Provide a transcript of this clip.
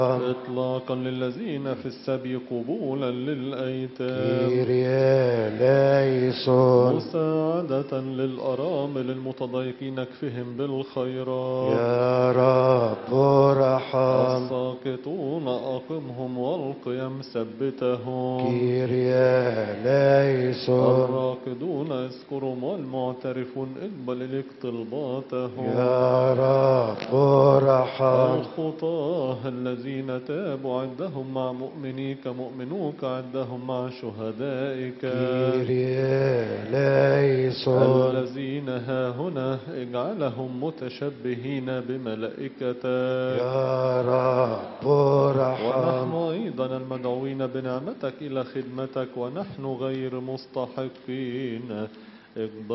إطلاقا للذين في السبي، قبولا للأيتام، كيريا ليسون. مساعدة للأرامل المتضايقين، اكفهم بالخيرات. يا رب ارحم. الساقطون أقمهم، والقيم ثبتهم. كيريا ليسون. الراكدون اذكرهم، والمعترفون اقبل إليك طلباتهم. يا رب ارحم. الخطاة الذين تابوا، عدهم مع مؤمنيك، مؤمنوك عدهم مع شهدائك. كيريا ليسون. الذين ها هنا اجعلهم متشبهين بملائكتك. يا رب ارحم. ونحن أيضا المدعوين بنعمتك إلى خدمتك، ونحن غير مستحقين، اقبل